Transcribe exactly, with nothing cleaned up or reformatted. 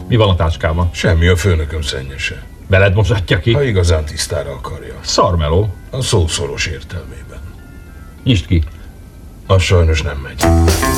Mi van a táskában? Semmi, a főnököm szennyese. Veled mosatja ki? Ha igazán tisztára akarja. Szarmeló. A szó szoros értelmében. Nyisd ki. Az sajnos nem megy.